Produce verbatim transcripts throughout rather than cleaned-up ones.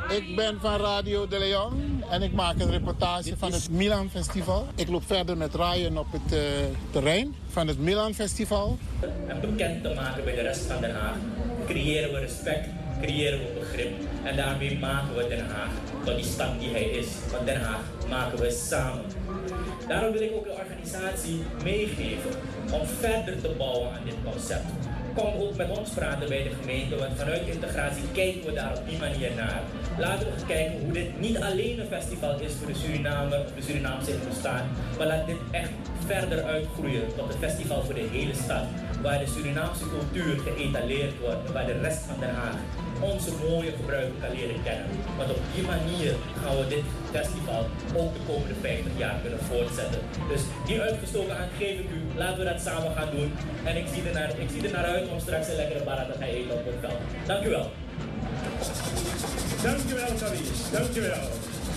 Ik ben van Radio De Leon en ik maak een reportage van het Milan Festival. Ik loop verder met Ryan op het uh, terrein van het Milan Festival. En bekend te maken bij de rest van Den Haag creëren we respect, creëren we begrip. En daarmee maken we Den Haag tot die stad die hij is. Want Den Haag maken we samen. Daarom wil ik ook de organisatie meegeven om verder te bouwen aan dit concept. Kom ook met ons praten bij de gemeente, want vanuit integratie kijken we daar op die manier naar. Laten we kijken hoe dit niet alleen een festival is voor de Surinamer of de Surinaamse bestaan, maar laat dit echt verder uitgroeien tot een festival voor de hele stad. Waar de Surinaamse cultuur geëtaleerd wordt en waar de rest van Den Haag onze mooie gebruiken kan leren kennen. Want op die manier gaan we dit festival ook de komende vijftig jaar kunnen voortzetten. Dus die uitgestoken hand geef ik u, laten we dat samen gaan doen. En ik zie er naar, ik zie er naar uit om straks een lekkere barra te gaan eten op het veld. Dank u wel. Dank u wel, Kavish. Dank u wel.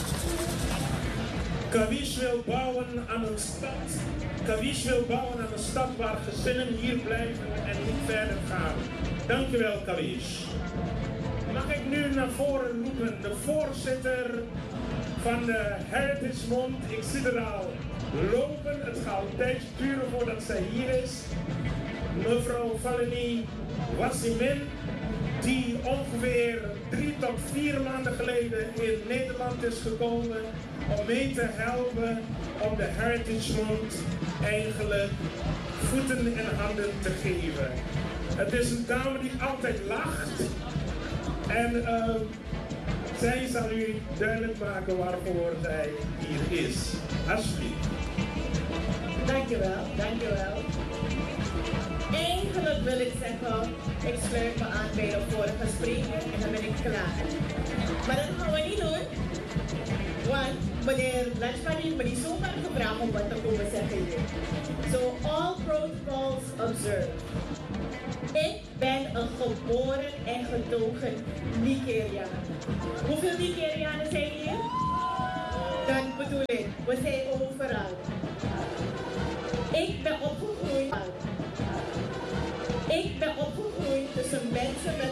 Kavish wil bouwen aan een stad. Kavish wil bouwen aan een stad waar gezinnen hier blijven en niet verder gaan. Dank u wel, Kavish. Mag ik nu naar voren roepen de voorzitter van de Heritage Month. Ik zie er al lopen. Het gaat een tijdje duren voordat zij hier is. Mevrouw Valerie Wassimin, die ongeveer drie tot vier maanden geleden in Nederland is gekomen om mee te helpen om de Heritage Month eigenlijk voeten en handen te geven. Het is een dame die altijd lacht en uh, zij zal u duidelijk maken waarvoor zij hier is. Alsjeblieft. Dankjewel, dankjewel. Eigenlijk wil ik zeggen, ik sluit me aan bij de vorige spreker en dan ben ik klaar. Maar dat gaan we niet doen, want meneer Blanchman heeft me niet zomaar gevraagd om wat te komen zeggen hier. So all protocols observed. Ik ben een geboren en getogen Nigeriaan. Hoeveel Nigerianen zijn hier? Dan bedoel ik, we zijn overal. Ik ben opgegroeid. Ik ben opgegroeid tussen mensen met